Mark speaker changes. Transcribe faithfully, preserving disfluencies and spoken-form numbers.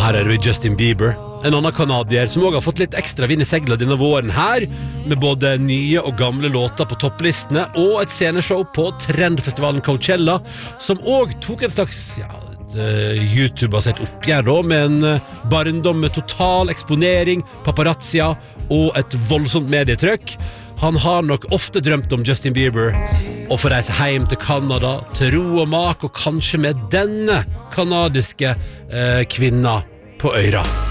Speaker 1: her er det Justin Bieber, en annen kanadier som også har fått litt ekstra vind i seglet denne våren her, med både nye og gamle låter på topplistene, og et sceneshow på trendfestivalen Coachella, som også tok en slags, ja, YouTube har sett oppgjør da, med en barndom med total eksponering, paparazzia og et voldsomt medietrykk. Han har nok ofte drømt om Justin Bieber og få reise hjem til Kanada til ro og mak, og kanskje med denne kanadiske eh, kvinna på øyra.